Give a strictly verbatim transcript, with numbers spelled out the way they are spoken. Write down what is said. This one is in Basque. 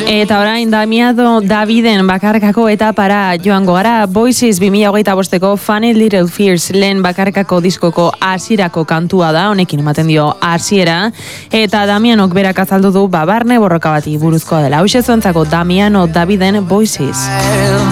Eta orain Damiano Daviden bakarkako etapara joango gara. Voices bi mila hogeita bosteko Funny Little Fears lehen bakarkako diskoko hasierako kantua da, honekin ematen dio hasiera, eta Damianok berak azaldu du babarne borroka bati buruzkoa dela. Hauxe zuentzako Damiano Daviden Voices.